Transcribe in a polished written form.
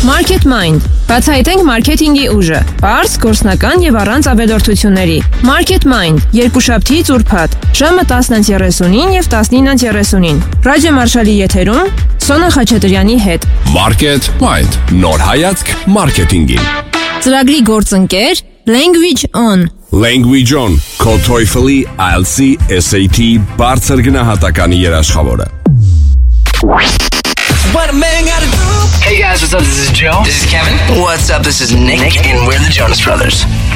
Market Mind. Բացահայտենք մարքեթինգի ուժը։ Պարզ, գործնական եւ առանց ավելորդությունների։ Market Mind. Երկուշաբթիից ուրբաթ, ժամը 10:30-ին եւ 19:30-ին։ Ռադիո Մարշալի եթերում Սոնա Խաչատրյանի հետ։ Market Mind. Նոր հայացք մարքեթինգին։ Ծրագրի գործընկեր Language On. Language On. Քո TOEFL-ի, IELTS-ի, SAT բարձր գնահատականի երաշխավորը։ What a man gotta do. Hey guys, what's up? This is Joe. This is Kevin. What's up? This is Nick, and we're the Jonas Brothers.